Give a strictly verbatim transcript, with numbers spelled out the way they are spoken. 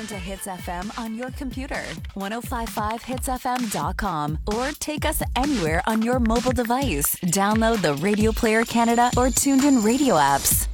listen to Hits F M on your computer, ten fifty-five hits f m dot com, or take us anywhere on your mobile device. Download the Radio Player Canada or Tuned In Radio apps.